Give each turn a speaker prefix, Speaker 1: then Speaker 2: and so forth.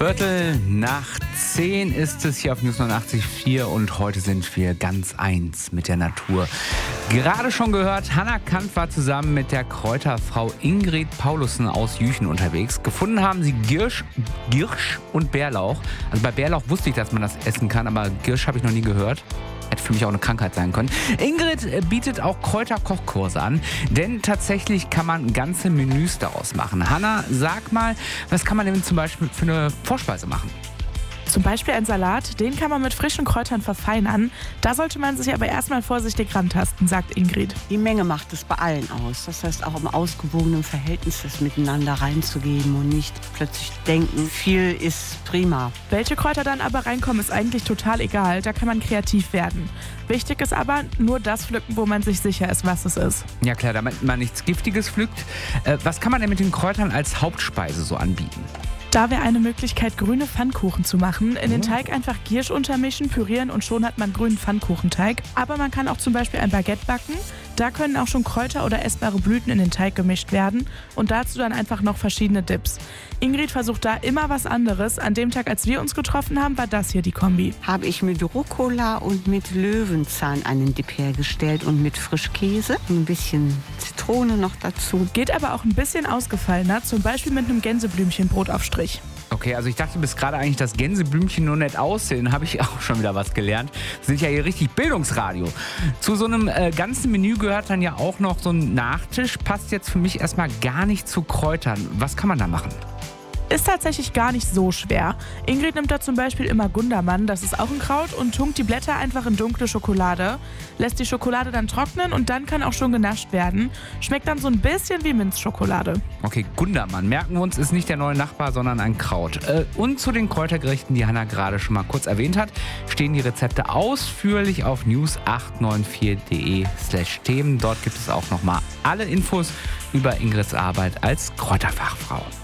Speaker 1: 9:15 ist es hier auf News 89.4 und heute sind wir ganz eins mit der Natur. Gerade schon gehört, Hannah Kant war zusammen mit der Kräuterfrau Ingrid Paulussen aus Jüchen unterwegs. Gefunden haben sie Giersch und Bärlauch. Also bei Bärlauch wusste ich, dass man das essen kann, aber Giersch habe ich noch nie gehört. Hätte für mich auch eine Krankheit sein können. Ingrid bietet auch Kräuterkochkurse an, denn tatsächlich kann man ganze Menüs daraus machen. Hannah, sag mal, was kann man denn zum Beispiel für eine Vorspeise machen?
Speaker 2: Zum Beispiel ein Salat, den kann man mit frischen Kräutern verfeinern. Da sollte man sich aber erstmal vorsichtig rantasten, sagt Ingrid.
Speaker 3: Die Menge macht es bei allen aus. Das heißt, auch im ausgewogenen Verhältnis das miteinander reinzugeben und nicht plötzlich denken, viel ist prima.
Speaker 2: Welche Kräuter dann aber reinkommen, ist eigentlich total egal. Da kann man kreativ werden. Wichtig ist aber nur das pflücken, wo man sich sicher ist, was es ist.
Speaker 1: Ja klar, damit man nichts Giftiges pflückt. Was kann man denn mit den Kräutern als Hauptspeise so anbieten?
Speaker 2: Da wäre eine Möglichkeit, grüne Pfannkuchen zu machen. In den Teig einfach Giersch untermischen, pürieren und schon hat man grünen Pfannkuchenteig. Aber man kann auch zum Beispiel ein Baguette backen. Da können auch schon Kräuter oder essbare Blüten in den Teig gemischt werden. Und dazu dann einfach noch verschiedene Dips. Ingrid versucht da immer was anderes. An dem Tag, als wir uns getroffen haben, war das hier die Kombi.
Speaker 3: Habe ich mit Rucola und mit Löwenzahn einen Dip hergestellt und mit Frischkäse. Ein bisschen Zitrone noch dazu.
Speaker 2: Geht aber auch ein bisschen ausgefallener, zum Beispiel mit einem Gänseblümchenbrotaufstrich.
Speaker 1: Okay, also ich dachte bis gerade eigentlich, dass Gänseblümchen nur nett aussehen. Habe ich auch schon wieder was gelernt. Wir sind ja hier richtig Bildungsradio. Zu so einem ganzen Menü gehört dann ja auch noch so ein Nachtisch. Passt jetzt für mich erstmal gar nicht zu Kräutern. Was kann man da machen?
Speaker 2: Ist tatsächlich gar nicht so schwer. Ingrid nimmt da zum Beispiel immer Gundermann, das ist auch ein Kraut, und tunkt die Blätter einfach in dunkle Schokolade. Lässt die Schokolade dann trocknen und dann kann auch schon genascht werden. Schmeckt dann so ein bisschen wie Minzschokolade.
Speaker 1: Okay, Gundermann, merken wir uns, ist nicht der neue Nachbar, sondern ein Kraut. Und zu den Kräutergerichten, die Hannah gerade schon mal kurz erwähnt hat, stehen die Rezepte ausführlich auf news894.de/Themen. Dort gibt es auch nochmal alle Infos über Ingrids Arbeit als Kräuterfachfrau.